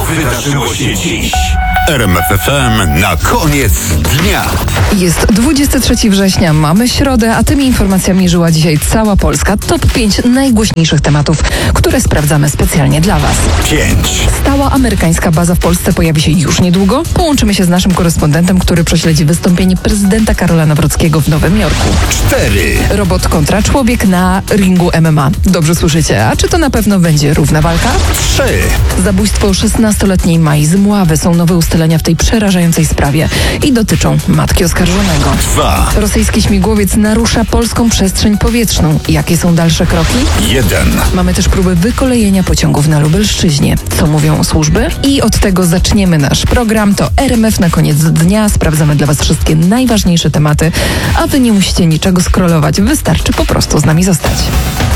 wydarzyło się dziś? RMF FM na koniec dnia. Jest 23 września, mamy środę, a tymi informacjami żyła dzisiaj cała Polska. Top 5 najgłośniejszych tematów, które sprawdzamy specjalnie dla Was. 5. Stała amerykańska baza w Polsce pojawi się już niedługo. Połączymy się z naszym korespondentem, który prześledzi wystąpienie prezydenta Karola Nawrockiego w Nowym Jorku. 4. Robot kontra człowiek na ringu MMA. Dobrze słyszycie, a czy to na pewno będzie równa walka? 3. Zabójstwo 16-letniej Mai z Mławy są nowe ustalenia w tej przerażającej sprawie i dotyczą matki oskarżonego. 2. Rosyjski śmigłowiec narusza polską przestrzeń powietrzną. Jakie są dalsze kroki? 1. Mamy też próbę wykolejenia pociągów na Lubelszczyźnie. Co mówią służby? I od tego zaczniemy nasz program. To RMF na koniec dnia. Sprawdzamy dla Was wszystkie najważniejsze tematy, a Wy nie musicie niczego scrollować. Wystarczy po prostu z nami zostać.